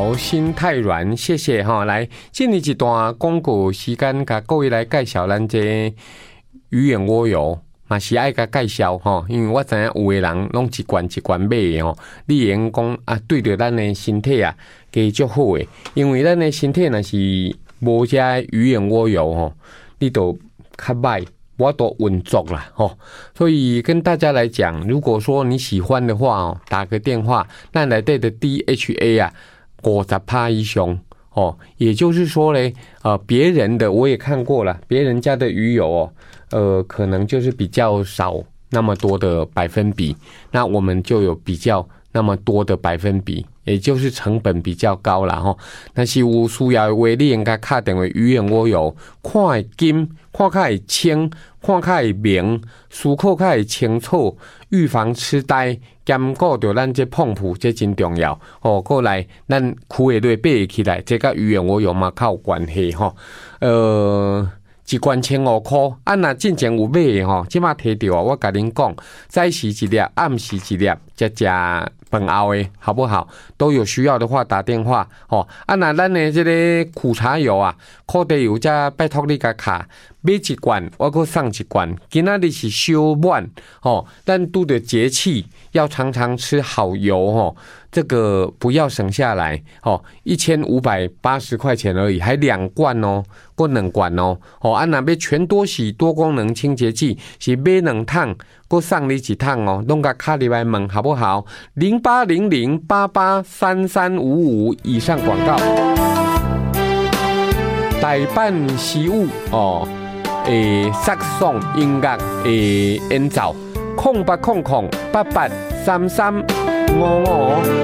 好，心太软，谢谢哈。来，进一段广告时间，甲各位来介绍咱这鱼眼蜗油。嘛是爱甲介绍吼，因为我知影有的人拢一罐一罐买的吼，你言讲啊，对着咱的身体啊，加足好的，因为咱的身体若是无这鱼眼蜗油吼，你都较歹，我都运作啦吼。所以跟大家来讲，如果说你喜欢的话哦，打个电话，那内底的 DHA 啊，50%以上。哦，也就是说嘞，别人的我也看过了，别人家的鱼油哦，可能就是比较少那么多的百分比，那我们就有比较那么多的百分比，也就是成本比较高啦吼。但是有需要的话，你应该打电话鱼眼蜗油，看会金，看较会清，看较会明，思考较会清楚，预防痴呆。兼顾着咱这碰触，这真重要哦。过来，咱区的类买起来，这个鱼眼蜗油嘛较有关系吼。一罐1500，若进前有买的吼，即马摕到我甲恁讲，早时一粒，暗时一粒，才食饭后的好不好？都有需要的话打电话哦。若咱的这个苦茶油啊，苦茶油才拜托你甲卡。买一罐，我搁送一罐。今仔日是小满哦，但拄着节气，要常常吃好油哦。这个不要省下来哦，1580块钱而已，还2罐哦，搁2罐哦。哦，若要全多喜多功能清洁剂，是买2桶，搁送你1桶哦，拢甲卡入来问好不好？0800883355以上广告。台办事务哦。saksong 音乐演奏，0800883355。